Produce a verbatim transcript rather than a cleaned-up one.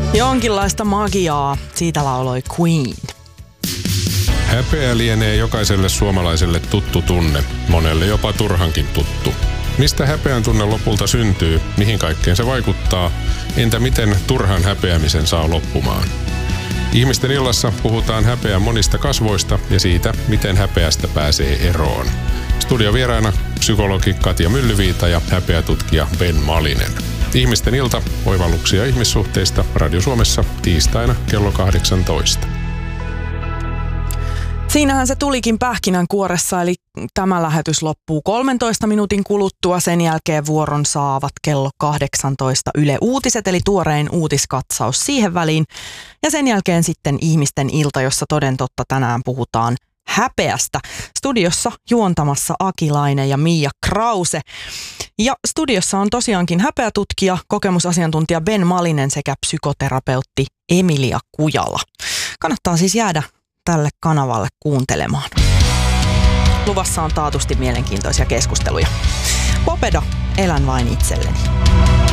Jonkinlaista magiaa, siitä lauloi Queen. Häpeä lienee jokaiselle suomalaiselle tuttu tunne, monelle jopa turhankin tuttu. Mistä häpeän tunne lopulta syntyy, mihin kaikkeen se vaikuttaa, entä miten turhan häpeämisen saa loppumaan? Ihmisten illassa puhutaan häpeän monista kasvoista ja siitä, miten häpeästä pääsee eroon. Studiovieraana psykologi Katja Myllyviita ja häpeätutkija Ben Malinen. Ihmisten ilta, oivalluksia ihmissuhteista Radio Suomessa tiistaina kello kahdeksantoista. Siinähän se tulikin pähkinänkuoressa, eli tämä lähetys loppuu kolmentoista minuutin kuluttua. Sen jälkeen vuoron saavat kello kahdeksantoista Yle Uutiset, eli tuorein uutiskatsaus siihen väliin. Ja sen jälkeen sitten Ihmisten ilta, jossa toden totta tänään puhutaan häpeästä. Studiossa juontamassa Akilainen ja Mia Krause. Ja studiossa on tosiaankin häpeätutkija, kokemusasiantuntija Ben Malinen sekä psykoterapeutti Emilia Kujala. Kannattaa siis jäädä tälle kanavalle kuuntelemaan. Luvassa on taatusti mielenkiintoisia keskusteluja. Popeda, elän vain itselleni.